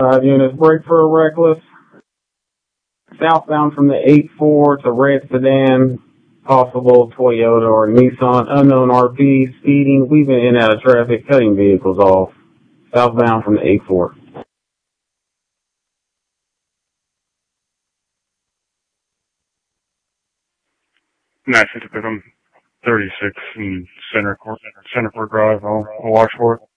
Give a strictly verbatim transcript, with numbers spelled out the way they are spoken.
Five units, brake for a reckless. Southbound from the eight four to red sedan, possible Toyota or Nissan, unknown R P, speeding, weaving in and out of traffic, cutting vehicles off. Southbound from the eight four. Nice to pick them. thirty-six in Center Court, Center Court Drive. I'll, I'll watch for it.